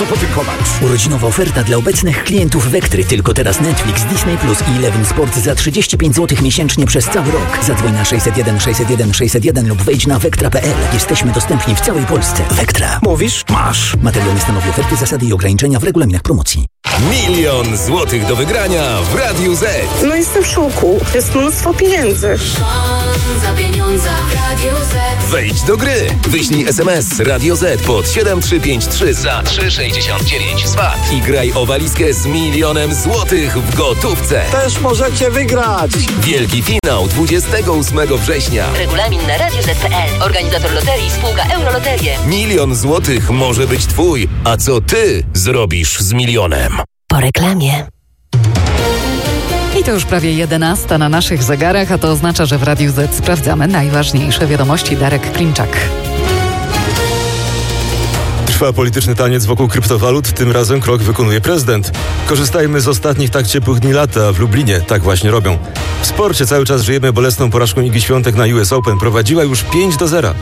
co podziękować. Urodzinowa oferta dla obecnych klientów Wektry. Tylko teraz Netflix, Disney Plus i Eleven Sport za 35 zł miesięcznie przez cały rok. Zadzwoń na 601 601 601 lub wejdź na wektra.pl. Jesteśmy dostępni w całej Polsce. Wektra. Mówisz? Masz. Materiał nie stanowi oferty, zasady i ograniczenia w regulaminach promocji. 1 000 000 złotych do wygrania w Radiu Z. No jestem w szoku. Jest mnóstwo pieniędzy. Za pieniądze w Radiu Z. Wejdź do gry. Wyślij SMS Radio Z pod 7353 za 3,69 zwat i graj o walizkę z 1 000 000 złotych w gotówce. Też możecie wygrać. Wielki finał 28 września. Regulamin na radioz.pl. Organizator loterii spółka Euroloterie. 1 000 000 złotych może być twój. A co ty zrobisz z milionem? Po reklamie. I to już prawie 11 na naszych zegarach, a to oznacza, że w Radiu Z sprawdzamy najważniejsze wiadomości. Darek Klimczak. Trwa polityczny taniec wokół kryptowalut. Tym razem krok wykonuje prezydent. Korzystajmy z ostatnich tak ciepłych dni lata. W Lublinie tak właśnie robią. W sporcie cały czas żyjemy bolesną porażką Igi Świątek na US Open. Prowadziła już 5-0.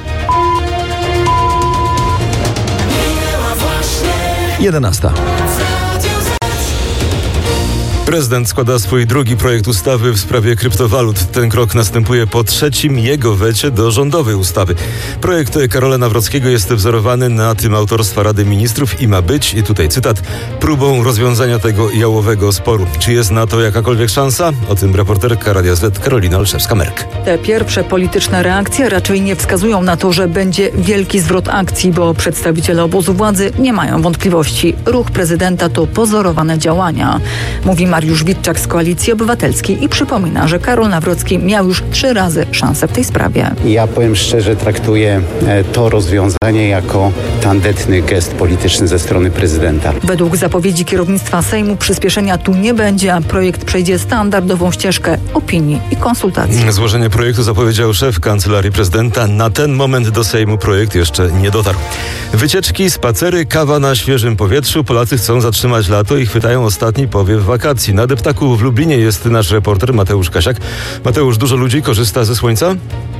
11. Prezydent składa swój drugi projekt ustawy w sprawie kryptowalut. Ten krok następuje po trzecim jego wecie do rządowej ustawy. Projekt Karola Nawrockiego jest wzorowany na tym autorstwa Rady Ministrów i ma być, i tutaj cytat, próbą rozwiązania tego jałowego sporu. Czy jest na to jakakolwiek szansa? O tym reporterka Radia Z Karolina Olszewska-Merk. Te pierwsze polityczne reakcje raczej nie wskazują na to, że będzie wielki zwrot akcji, bo przedstawiciele obozu władzy nie mają wątpliwości. Ruch prezydenta to pozorowane działania, mówi Mariusz Witczak z Koalicji Obywatelskiej i przypomina, że Karol Nawrocki miał już 3 razy szansę w tej sprawie. Ja powiem szczerze, traktuję to rozwiązanie jako tandetny gest polityczny ze strony prezydenta. Według zapowiedzi kierownictwa Sejmu przyspieszenia tu nie będzie, a projekt przejdzie standardową ścieżkę opinii i konsultacji. Złożenie projektu zapowiedział szef Kancelarii Prezydenta. Na ten moment do Sejmu projekt jeszcze nie dotarł. Wycieczki, spacery, kawa na świeżym powietrzu. Polacy chcą zatrzymać lato i chwytają ostatni powiew wakacji. Na deptaku w Lublinie jest nasz reporter Mateusz Kasiak. Mateusz, dużo ludzi korzysta ze słońca?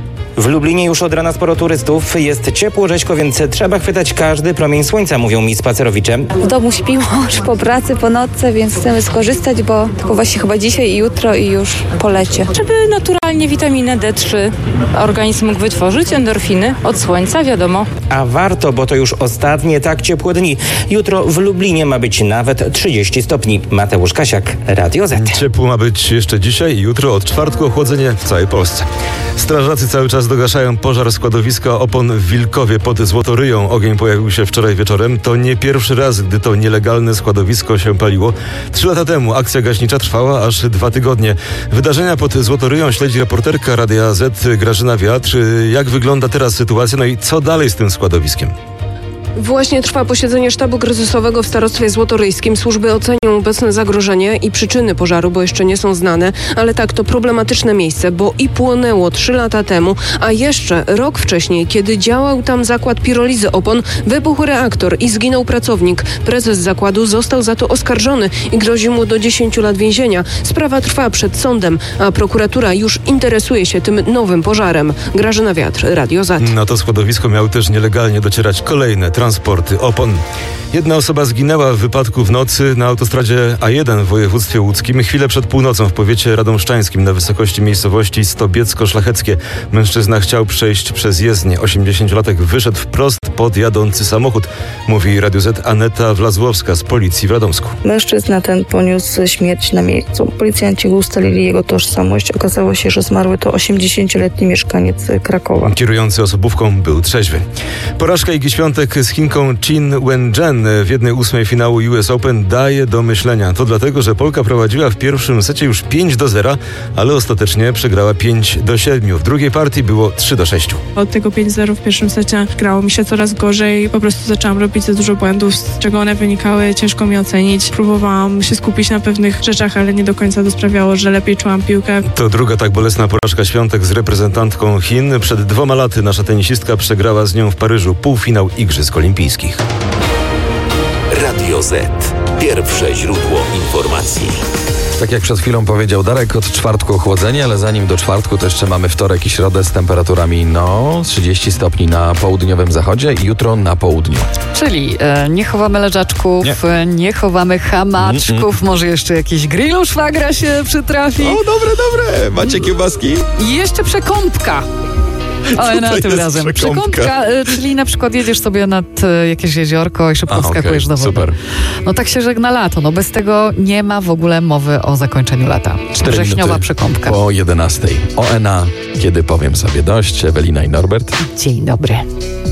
W Lublinie już od rana sporo turystów. Jest ciepło, rzeźko, więc trzeba chwytać każdy promień słońca, mówią mi spacerowicze. W domu śpimy już po pracy, po nocce, więc chcemy skorzystać, bo tylko właśnie chyba dzisiaj i jutro i już po lecie. Żeby naturalnie witaminę D3 organizm mógł wytworzyć, endorfiny od słońca, wiadomo. A warto, bo to już ostatnie tak ciepłe dni. Jutro w Lublinie ma być nawet 30 stopni. Mateusz Kasiak, Radio Z. Ciepło ma być jeszcze dzisiaj i jutro, od czwartku ochłodzenie w całej Polsce. Strażacy cały czas dogaszają pożar składowiska opon w Wilkowie pod Złotoryją. Ogień pojawił się wczoraj wieczorem. To nie pierwszy raz, gdy to nielegalne składowisko się paliło. 3 lata temu akcja gaśnicza trwała aż 2 tygodnie. Wydarzenia pod Złotoryją śledzi reporterka Radia Z Grażyna Wiatr. Jak wygląda teraz sytuacja? No i co dalej z tym składowiskiem? Właśnie trwa posiedzenie sztabu kryzysowego w starostwie złotoryjskim. Służby ocenią obecne zagrożenie i przyczyny pożaru, bo jeszcze nie są znane. Ale tak, to problematyczne miejsce, bo i płonęło 3 lata temu, a jeszcze rok wcześniej, kiedy działał tam zakład pirolizy opon, wybuchł reaktor i zginął pracownik. Prezes zakładu został za to oskarżony i grozi mu do 10 lat więzienia. Sprawa trwa przed sądem, a prokuratura już interesuje się tym nowym pożarem. Grażyna Wiatr, Radio Z. Na to składowisko miały też nielegalnie docierać kolejne transporty opon. 1 osoba zginęła w wypadku w nocy na autostradzie A1 w województwie łódzkim. Chwilę przed północą w powiecie radomszczańskim na wysokości miejscowości Stobiecko-Szlacheckie. Mężczyzna chciał przejść przez jezdnię. 80-latek wyszedł wprost pod jadący samochód, mówi Radio Z Aneta Wlazłowska z policji w Radomsku. Mężczyzna ten poniósł śmierć na miejscu. Policjanci ustalili jego tożsamość. Okazało się, że zmarły to 80-letni mieszkaniec Krakowa. Kierujący osobówką był trzeźwy. Porażka Igi Świątek z Chinką Chin Wen-Zhen w 1/8 finału US Open daje do myślenia. To dlatego, że Polka prowadziła w pierwszym secie już 5-0, ale ostatecznie przegrała 5-7. W drugiej partii było 3-6. Od tego 5-0 w pierwszym secie grało mi się coraz gorzej. Po prostu zaczęłam robić za dużo błędów, z czego one wynikały, ciężko mi ocenić. Próbowałam się skupić na pewnych rzeczach, ale nie do końca to sprawiało, że lepiej czułam piłkę. To druga tak bolesna porażka Świątek z reprezentantką Chin. Przed 2 laty nasza tenisistka przegrała z nią w Paryżu półfinał Igrzysk Olimpijskich. Radio Z. Pierwsze źródło informacji. Tak jak przed chwilą powiedział Darek, od czwartku ochłodzenie, ale zanim do czwartku to jeszcze mamy wtorek i środę z temperaturami 30 stopni na południowym zachodzie i jutro na południu. Czyli nie chowamy leżaczków, nie chowamy hamaczków, może jeszcze jakiś grillu szwagra się przytrafi. O, dobre. Macie kiełbaski? I jeszcze przekąpka. Ale na tym razem. Przekąpka, czyli na przykład jedziesz sobie nad jakieś jeziorko i szybko wskakujesz do wody. Super. No tak się żegna lato. Bez tego nie ma w ogóle mowy o zakończeniu lata. 4 wrześniowa przekąpka. Po 11. ONA, kiedy powiem sobie dość. Ewelina i Norbert. Dzień dobry.